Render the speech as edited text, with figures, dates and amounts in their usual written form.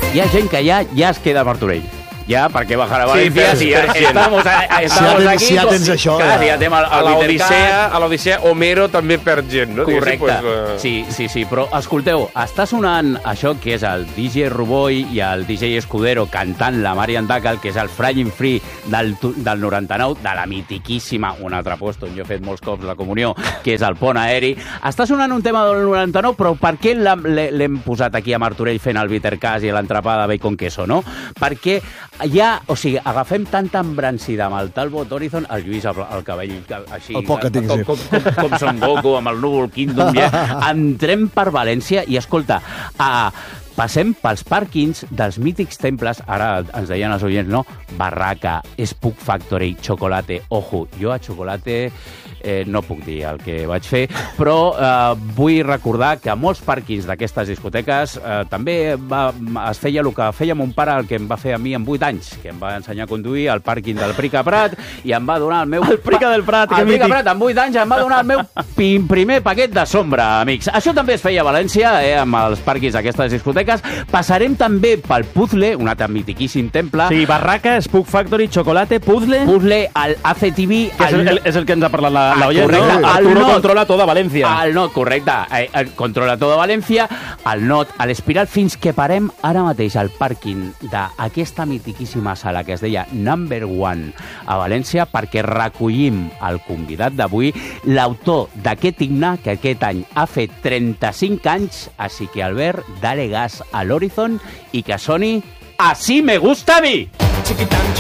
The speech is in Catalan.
hi ha gent que ja es queda a Martorell. Ja, perquè bajar a València, Sí, si ja estamos aquí... Si ja tens això, clar, ja tenim A l'Odissea, Homero també perd gent, no? Correcte. Sí, però escolteu, està sonant això que és el DJ Ruboy i el DJ Escudero cantant la Marian Dacal, que és el Flying Free del 99, de la mitiquíssima, un altre puesto, jo he fet molts cops la comunió, que és el pont aeri. Està sonant un tema del 99, però per què l'hem posat aquí a Martorell fent el bittercàs i l'entrepà de bacon queso, no? Perquè ja, o sigui, agafem tanta embrancida amb el Talbot Horizon, el Lluís, el cabell així... El Pocatic, sí. Com Son Goku, amb el núvol Kingdom, ja. Entrem per València i, escolta, passem pels pàrquings dels mítics temples, ara ens deien els oients, no? Barraca, Spook Factory, Chocolate. Ojo, jo a Chocolate no puc dir el que vaig fer, però vull recordar que a molts pàrquings d'aquestes discoteques també es feia el que feia mon pare, el que em va fer a mi amb 8 anys, que em va ensenyar a conduir al pàrquing del Prica Prat i em va donar el meu... El Prica del Prat, que mític. El Prica Prat, amb 8 anys, em va donar el meu primer paquet de sombra, amics. Això també es feia a València, amb els pàrquings d'aquestes discoteques. Passarem també pel Puzzle, un altre mitiquíssim temple. Sí, Barraca, Spook Factory, Chocolate, Puzzle... Puzzle, el ACTV... Que és el que ens ha parlat l'oient, correcte, no? Arturo controla toda València. El NOT, correcte. Controla toda València. El NOT, a l'Espiral, fins que parem ara mateix al pàrquing d'aquesta mitiquíssima sala que es deia Number One a València, perquè recollim el convidat d'avui, l'autor d'aquest himne, que aquest any ha fet 35 anys, així que, Albert, dale gas a l'Horizon i que soni Así me gusta a mi!